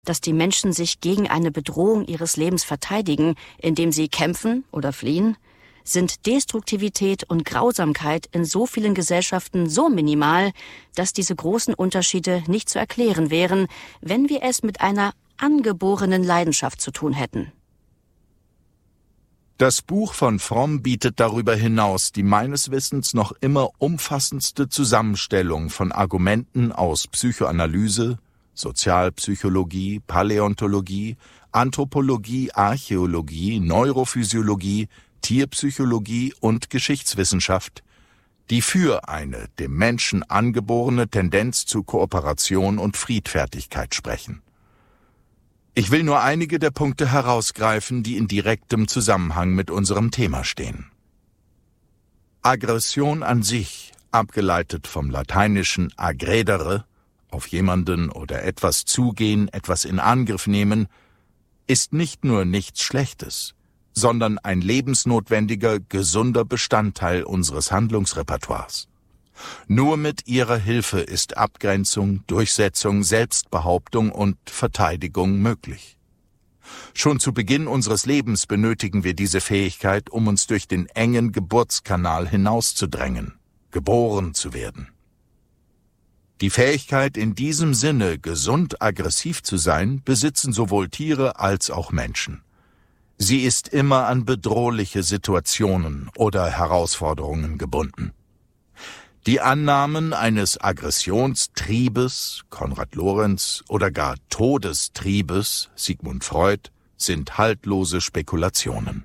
dass die Menschen sich gegen eine Bedrohung ihres Lebens verteidigen, indem sie kämpfen oder fliehen, sind Destruktivität und Grausamkeit in so vielen Gesellschaften so minimal, dass diese großen Unterschiede nicht zu erklären wären, wenn wir es mit einer angeborenen Leidenschaft zu tun hätten. Das Buch von Fromm bietet darüber hinaus die meines Wissens noch immer umfassendste Zusammenstellung von Argumenten aus Psychoanalyse, Sozialpsychologie, Paläontologie, Anthropologie, Archäologie, Neurophysiologie, Tierpsychologie und Geschichtswissenschaft, die für eine dem Menschen angeborene Tendenz zu Kooperation und Friedfertigkeit sprechen. Ich will nur einige der Punkte herausgreifen, die in direktem Zusammenhang mit unserem Thema stehen. Aggression an sich, abgeleitet vom lateinischen aggredere, auf jemanden oder etwas zugehen, etwas in Angriff nehmen, ist nicht nur nichts Schlechtes, sondern ein lebensnotwendiger, gesunder Bestandteil unseres Handlungsrepertoires. Nur mit ihrer Hilfe ist Abgrenzung, Durchsetzung, Selbstbehauptung und Verteidigung möglich. Schon zu Beginn unseres Lebens benötigen wir diese Fähigkeit, um uns durch den engen Geburtskanal hinauszudrängen, geboren zu werden. Die Fähigkeit, in diesem Sinne gesund aggressiv zu sein, besitzen sowohl Tiere als auch Menschen. Sie ist immer an bedrohliche Situationen oder Herausforderungen gebunden. Die Annahmen eines Aggressionstriebes, Konrad Lorenz, oder gar Todestriebes, Sigmund Freud, sind haltlose Spekulationen.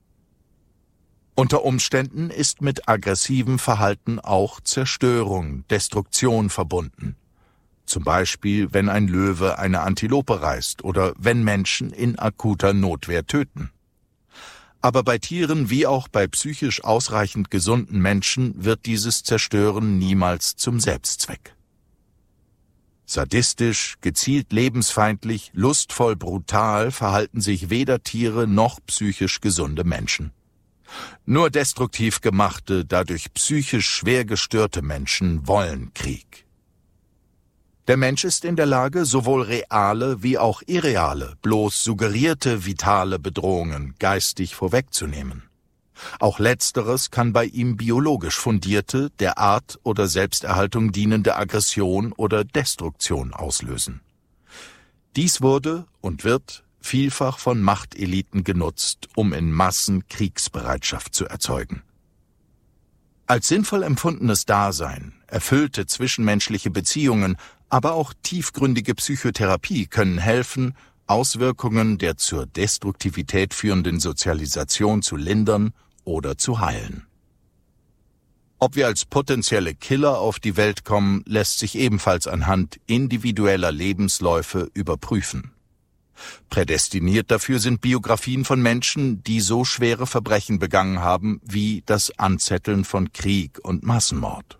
Unter Umständen ist mit aggressivem Verhalten auch Zerstörung, Destruktion verbunden. Zum Beispiel, wenn ein Löwe eine Antilope reißt oder wenn Menschen in akuter Notwehr töten. Aber bei Tieren wie auch bei psychisch ausreichend gesunden Menschen wird dieses Zerstören niemals zum Selbstzweck. Sadistisch, gezielt lebensfeindlich, lustvoll brutal verhalten sich weder Tiere noch psychisch gesunde Menschen. Nur destruktiv gemachte, dadurch psychisch schwer gestörte Menschen wollen Krieg. Der Mensch ist in der Lage, sowohl reale wie auch irreale, bloß suggerierte vitale Bedrohungen geistig vorwegzunehmen. Auch letzteres kann bei ihm biologisch fundierte, der Art oder Selbsterhaltung dienende Aggression oder Destruktion auslösen. Dies wurde und wird vielfach von Machteliten genutzt, um in Massen Kriegsbereitschaft zu erzeugen. Als sinnvoll empfundenes Dasein, erfüllte zwischenmenschliche Beziehungen, aber auch tiefgründige Psychotherapie können helfen, Auswirkungen der zur Destruktivität führenden Sozialisation zu lindern oder zu heilen. Ob wir als potenzielle Killer auf die Welt kommen, lässt sich ebenfalls anhand individueller Lebensläufe überprüfen. Prädestiniert dafür sind Biografien von Menschen, die so schwere Verbrechen begangen haben wie das Anzetteln von Krieg und Massenmord.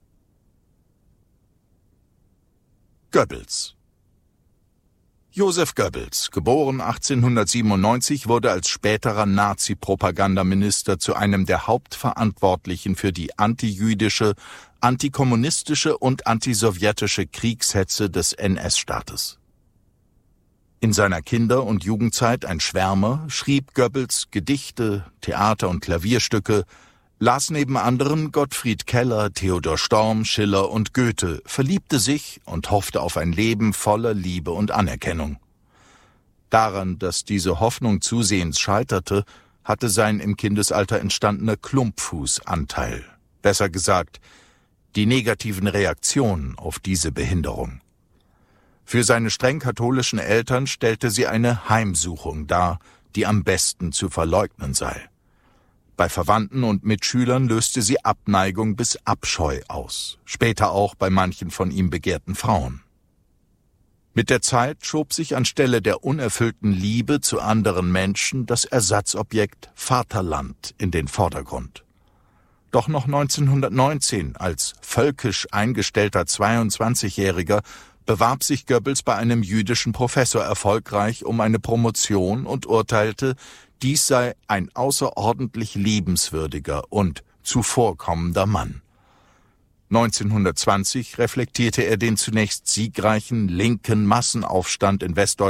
Goebbels. Josef Goebbels, geboren 1897, wurde als späterer Nazi-Propagandaminister zu einem der Hauptverantwortlichen für die antijüdische, antikommunistische und antisowjetische Kriegshetze des NS-Staates. In seiner Kinder- und Jugendzeit ein Schwärmer, schrieb Goebbels Gedichte, Theater- und Klavierstücke, las neben anderen Gottfried Keller, Theodor Storm, Schiller und Goethe, verliebte sich und hoffte auf ein Leben voller Liebe und Anerkennung. Daran, dass diese Hoffnung zusehends scheiterte, hatte sein im Kindesalter entstandener Klumpfuß Anteil. Besser gesagt, die negativen Reaktionen auf diese Behinderung. Für seine streng katholischen Eltern stellte sie eine Heimsuchung dar, die am besten zu verleugnen sei. Bei Verwandten und Mitschülern löste sie Abneigung bis Abscheu aus, später auch bei manchen von ihm begehrten Frauen. Mit der Zeit schob sich anstelle der unerfüllten Liebe zu anderen Menschen das Ersatzobjekt Vaterland in den Vordergrund. Doch noch 1919, als völkisch eingestellter 22-Jähriger, bewarb sich Goebbels bei einem jüdischen Professor erfolgreich um eine Promotion und urteilte, dies sei ein außerordentlich liebenswürdiger und zuvorkommender Mann. 1920 reflektierte er den zunächst siegreichen linken Massenaufstand in Westdeutschland